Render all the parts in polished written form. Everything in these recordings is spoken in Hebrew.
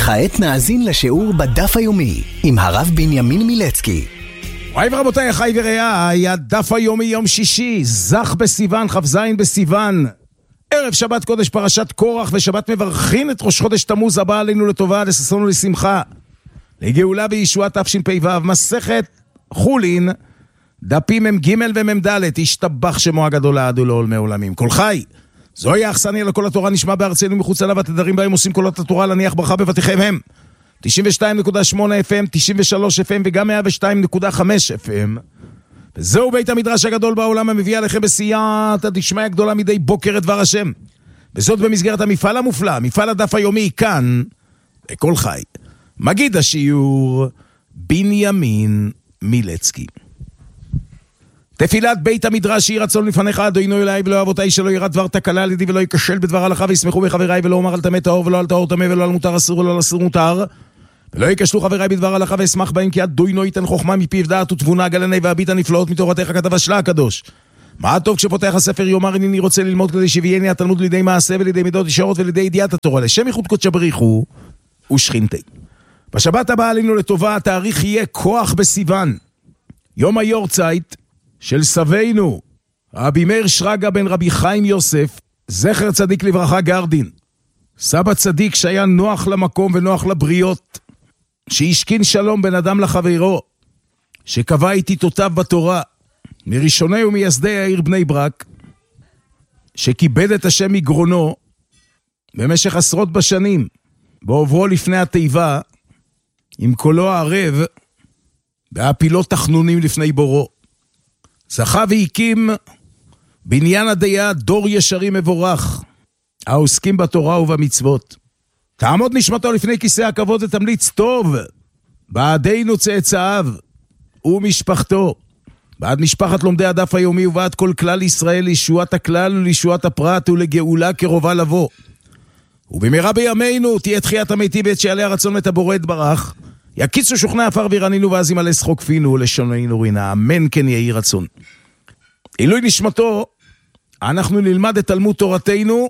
וכעת נאזין לשיעור בדף היומי עם הרב בנימין מילצקי. היי ורבותיי, אחי ורעיי, הדף היומי יום שישי, זך בסיוון, כ"ז בסיוון, ערב שבת קודש פרשת קורח, ושבת מברכין את ראש חודש תמוז הבא עלינו לטובה, לששון ולשמחה, לגאולה וישועה תשפ"ו, מסכת חולין, דפים מ"ג ומ"ד, ישתבח שמו הגדול לעד ולעולמי עולמים. כל חי, זוהי האכסניה לכל התורה, נשמע בארצנו מחוץ לה, והתדרים בהם עושים קולות התורה, להניח ברכה בבתיכם הם 92.8 FM, 93 FM וגם 102.5 FM. וזהו בית המדרש הגדול בעולם, המביא עליכם בסייעתא דשמיא גדולה מדי בוקר את דבר השם. וזאת במסגרת המפעל המופלא, מפעל הדף היומי כאן, בכל חי. מגיד השיעור, בנימין מילצקי. תפילת בית המדרש, יהי רצון לפניך אדוני אלוהי ולא אבותיי, שלא יראה דבר תקלה על ידי ולא ייכשל בדבר הלכה, וישמחו בחבריי, ולא אומר על טמא טהור ולא על טהור טמא, ולא על מותר אסור ולא על אסור מותר, ולא ייכשלו חבריי בדבר הלכה, ואשמח בהם, כי אדוני ייתן חוכמה מפיו דעת ותבונה, גלני והביט הנפלאות מתורתך כתב השלה הקדוש. מה טוב כשפותח הספר יאמר הנני רוצה ללמוד, כדי שיביאני התלמוד לידי מעשה ולידי מידות ישרות ולידי ידיעת התורה, לשם ייחוד קודש בריחו ושכינתי. בשבת הבאה עלינו לטובה, התאריך יהיה כוח בסיוון, יום היורצייט של סבינו רבי מאיר שרגא בן רבי חיים יוסף, זכר צדיק לברכה גרדין, סבא צדיק שהיה נוח למקום ונוח לבריות, שהשכין שלום בין אדם לחברו, שקבע את עיתותיו בתורה, מראשוני ומייסדי העיר בני ברק, שכיבד את השם מגרונו במשך עשרות בשנים, בעוברו לפני התיבה, עם קולו הערב, בהפילות תחנונים לפני בורו. זכה והקים בניין הדיה דור ישרים מבורך, העוסקים בתורה ובמצוות. תעמוד נשמתו לפני כיסא הכבוד ותמליץ טוב בעדינו צאצאיו ומשפחתו, בעד משפחת לומדי הדף היומי ובעד כל כלל ישראל, לישועת הכלל ולישועת הפרט ולגאולה קרובה לבוא. ובמהרה בימינו תהיה תחיית המתים ואת שעלי הרצון את הבורא יתברך, יקיצו שוכני עפר וירנינו ואז ימלא שחוק פינו ולשוננו רינה, אמן כן יהי רצון. עילוי נשמתו, אנחנו נלמד את תלמוד תורתנו,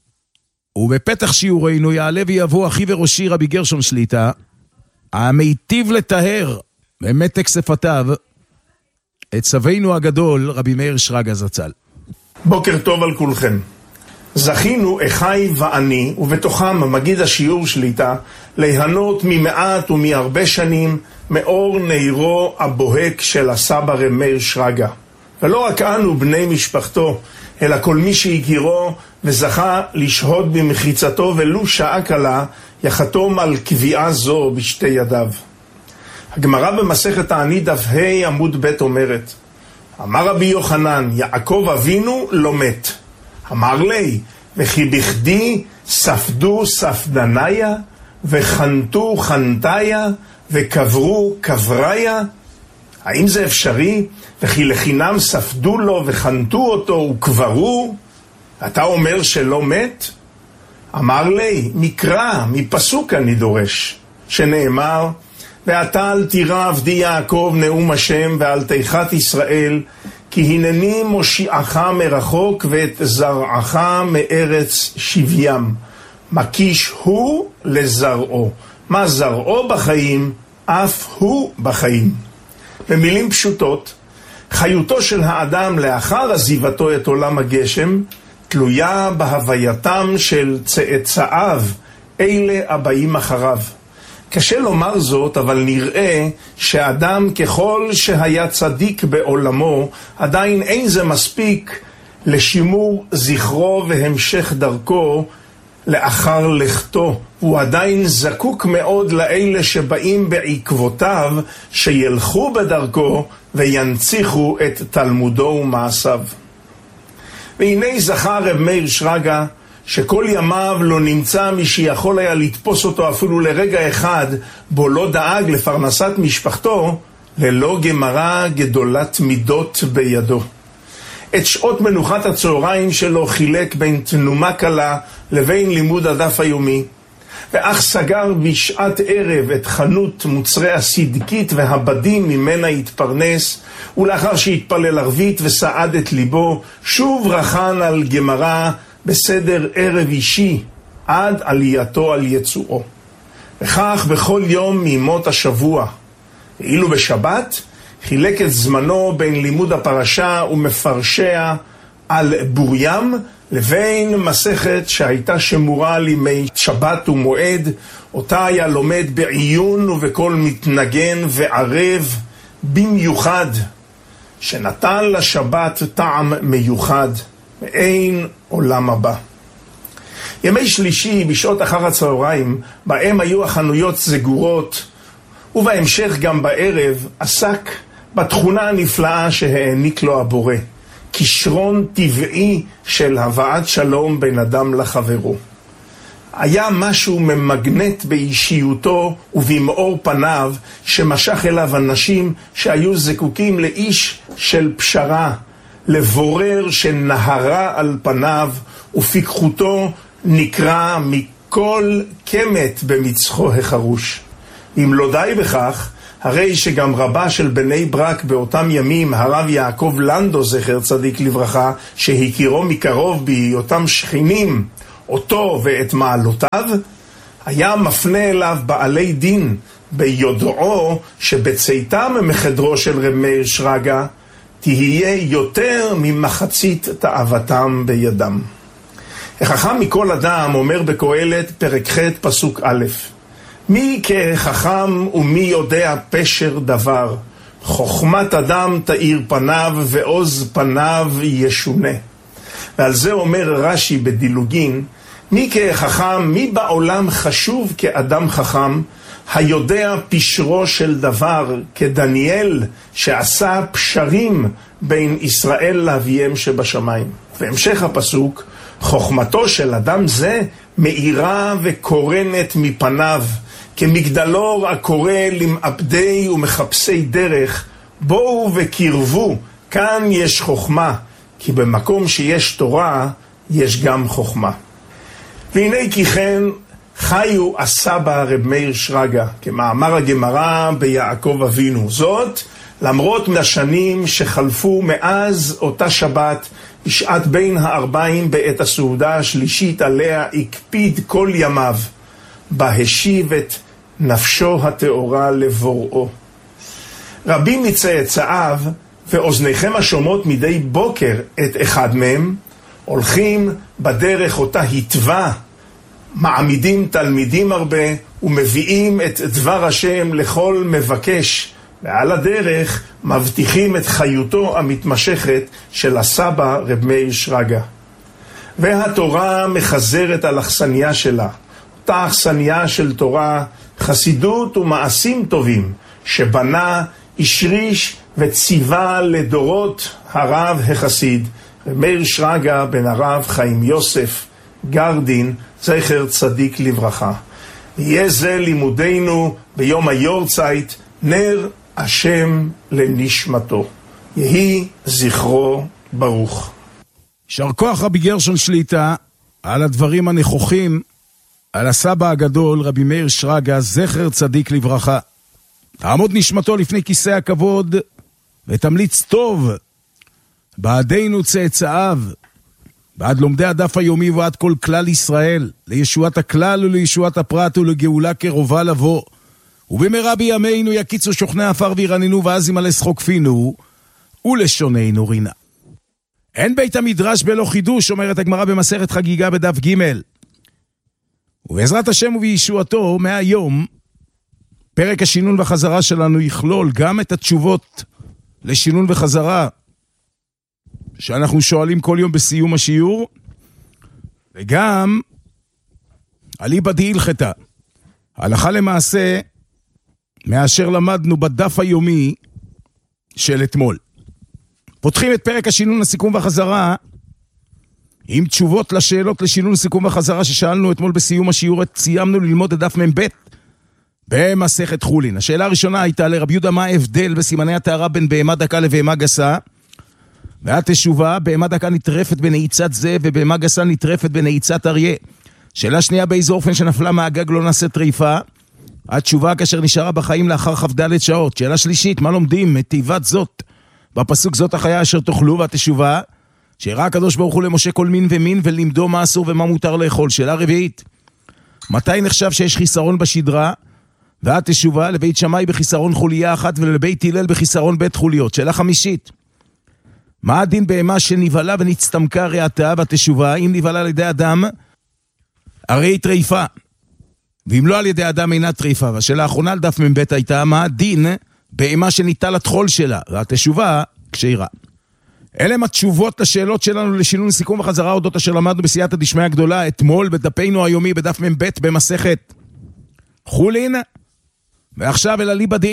ובפתח שיעורנו יעלה ויבוא אחי וראשי רבי גרשון שליטה, המיטיב לטהר במתק שפתיו את סבינו הגדול רבי מאיר שרגא זצ"ל. בוקר טוב על כולכם. זכינו אחי ואני, ובתוכם מגיד השיעור שליטה, ליהנות ממעט ומהרבה שנים מאור נעירו הבוהק של הסבא רב מאיר שרגא. ולא רק אנו בני משפחתו, אלא כל מי שהכירו וזכה לשהות במחיצתו ולו שעה קלה, יחתום על קביעה זו בשתי ידיו. הגמרא במסכת תענית דף ה' עמוד ב' אומרת, אמר רבי יוחנן, יעקב אבינו לא מת. אמר לי, וכי בכדי ספדו ספדניה, וחנתו חנתיה, וקברו קבריה? האם זה אפשרי? וכי לחינם ספדו לו וחנתו אותו וקברו? אתה אומר שלא מת? אמר לי, מקרא, מפסוק אני דורש, שנאמר, ואתה אל תירא עבדי יעקב נאום השם ועל תיחת ישראל, כי הנני מושיעך מרחוק ואת זרעך מארץ שביים. מקיש הוא לזרעו. מה זרעו בחיים, אף הוא בחיים. במילים פשוטות, חיותו של האדם לאחר עזיבתו את עולם הגשם, תלויה בהווייתם של צאצאיו, אלה הבאים אחריו. קשה לומר זאת, אבל נראה שאדם ככל שהיה צדיק בעולמו, עדיין אין זה מספיק לשימור זכרו והמשך דרכו לאחר לכתו. הוא עדיין זקוק מאוד לאלה שבאים בעקבותיו, שילכו בדרכו וינציחו את תלמודו ומעשיו. והנה זכה רב מאיר שרגא, שכל ימיו לא נמצא מי שיכול היה לתפוס אותו אפילו לרגע אחד, בו לא דאג לפרנסת משפחתו, ללא גמרא גדולת מידות בידו. את שעות מנוחת הצהריים שלו חילק בין תנומה קלה לבין לימוד הדף היומי, ואך סגר בשעת ערב את חנות מוצרי הסדקית והבדים ממנה התפרנס, ולאחר שהתפלל ערבית וסעד את ליבו, שוב רחן על גמרא בסדר ערב אישי עד עלייתו על יצואו. וכך בכל יום מימות השבוע. ואילו בשבת חילק את זמנו בין לימוד הפרשה ומפרשיה על בוריים, לבין מסכת שהייתה שמורה לימי שבת ומועד, אותה היה לומד בעיון ובכל מתנגן וערב במיוחד, שנתן לשבת טעם מיוחד, ואין עולם הבא. ימי שלישי בשעות אחר הצהריים, בהם היו החנויות סגורות, ובהמשך גם בערב עסק בתכונה הנפלאה שהעניק לו הבורא, כישרון טבעי של הבאת שלום בין אדם לחברו. היה משהו ממגנט באישיותו ובמאור פניו שמשך אליו אנשים שהיו זקוקים לאיש של פשרה, לבורר שנהרה על פניו ופיקחותו נקרא מכל קמת במצחו החרוש. אם לא די בכך, הרי שגם רבה של בני ברק באותם ימים, הרב יעקב לנדו זכר צדיק לברכה, שהכירו מקרוב בהיותם שכנים אותו ואת מעלותיו, היה מפנה אליו בעלי דין ביודעו שבצאתם מחדרו של רב מאיר שרגא תהיה יותר ממחצית תאוותם בידם. החכם מכל אדם אומר בקהלת פרק ח' פסוק א', מי כחכם ומי יודע פשר דבר, חוכמת אדם תאיר פניו ועוז פניו ישונה. ועל זה אומר רש"י בדילוגין, מי כחכם, מי בעולם חשוב כאדם חכם, היודע פשרו של דבר, כדניאל שעשה פשרים בין ישראל לאביהם שבשמיים. והמשך הפסוק, חוכמתו של אדם זה מאירה וקורנת מפניו, כמגדלור הקורא למאבדי ומחפשי דרך, בואו וקרבו, כאן יש חוכמה, כי במקום שיש תורה, יש גם חוכמה. והנה כי כן, חיו הסבא רב מאיר שרגא, כמאמר הגמרא ביעקב אבינו. זאת, למרות מהשנים שחלפו מאז אותה שבת, בשעת בין הערביים בעת הסעודה השלישית עליה הקפיד כל ימיו, בהשיב את נפשו התאורה לבוראו. רבים מצאצאיו, ואוזניכם השומעות מדי בוקר את אחד מהם, הולכים בדרך אותה התווה, מעמידים תלמידים הרבה, ומביאים את דבר השם לכל מבקש, ועל הדרך מבטיחים את חיותו המתמשכת של הסבא רב מאיר שרגא. והתורה מחזרת על אכסניה שלה, אותה אכסניה של תורה, חסידות ומעשים טובים, שבנה, השריש וציווה לדורות הרב החסיד, רב מאיר שרגא בן הרב חיים יוסף גרדין, זכר צדיק לברכה. יהיה זה לימודנו ביום היורצייט, נר השם לנשמתו. יהי זכרו ברוך. יישר כוח רבי גרשון שליטה על הדברים הנכוחים על הסבא הגדול רבי מאיר שרגא, זכר צדיק לברכה. תעמוד נשמתו לפני כיסא הכבוד ותמליץ טוב בעדינו צאצאיו, בעד לומדי הדף היומי ועד כל כלל ישראל, לישועת הכלל ולישועת הפרט ולגאולה קרובה לבוא. ובמהרה בימינו יקיצו שוכני עפר וירננו, ואז ימלא שחוק פינו ולשוננו רינה. אין בית המדרש בלא חידוש, אומרת הגמרא במסכת חגיגה בדף ג'. ובעזרת השם ובישועתו מהיום פרק השינון וחזרה שלנו יכלול גם את התשובות לשינון וחזרה שאנחנו שואלים כל יום בסיום השיעור, וגם אליבא דהילכתא, הלכה למעשה מאשר למדנו בדף היומי של אתמול. פותחים את פרק השינון, הסיכום והחזרה עם תשובות לשאלות לשינון, סיכום וחזרה ששאלנו אתמול בסיום השיעור. סיימנו ללמוד את דף מ"ב במסכת חולין. השאלה הראשונה הייתה לרבי יהודה, מה ההבדל בסימני הטהרה בין בהמה דקה לבהמה גסה? והתשובה, בהמה דקה נטרפת בנעיצת זה, ובהמה גסה נטרפת בנעיצת אריה. שאלה שנייה, באיזה אופן שנפלה מהגג לא נעשה טריפה? התשובה, כאשר נשארה בחיים לאחר כ"ד שעות. שאלה שלישית, מה לומדים מתיבת זאת בפסוק זאת החיה אשר תאכלו? והתשובה, שהראה הקדוש ברוך הוא למשה כל מין ומין ולימדו מה אסור ומה מותר לאכול. שאלה רביעית, מתי נחשב שיש חיסרון בשדרה? והתשובה, לבית שמאי בחיסרון חוליה אחת ולבית הלל בחיסרון בית חוליות. שאלה חמישית. מה הדין בהמה שנבהלה ונצטמקה ריאתה? והתשובה, אם נבהלה על ידי אדם, הרי היא טריפה. ואם לא על ידי אדם אינה טריפה. והשאלה האחרונה על דף מבית הייתה, מה הדין בהמה שניטל התחול שלה? והתשובה, כשאירה. אלה הם התשובות לשאלות שלנו לשינון סיכום וחזרה אודות אשר למדנו בסייעתא דשמיא הגדולה אתמול בדפנו היומי בדף מבית במסכת חולין. ועכשיו אל הליבא